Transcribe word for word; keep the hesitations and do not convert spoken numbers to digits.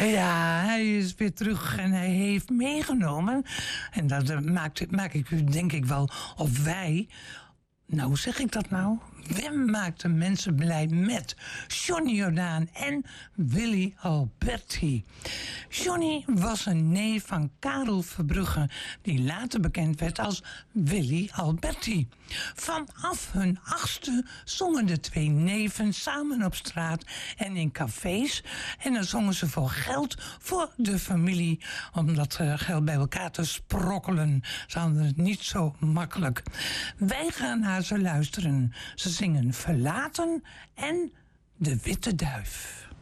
Ja, hij is weer terug en hij heeft meegenomen. En dat eh, maakt, maak ik u denk ik wel, of wij... Nou, hoe zeg ik dat nou? Wim maakte mensen blij met Johnny Jordaan en Willy Alberti. Johnny was een neef van Karel Verbrugge, die later bekend werd als Willy Alberti. Vanaf hun achtste zongen de twee neven samen op straat en in cafés. En dan zongen ze voor geld voor de familie, om dat uh, geld bij elkaar te sprokkelen. Ze hadden het niet zo makkelijk. Wij gaan naar ze luisteren. Ze zingen Verlaten en De Witte Duif.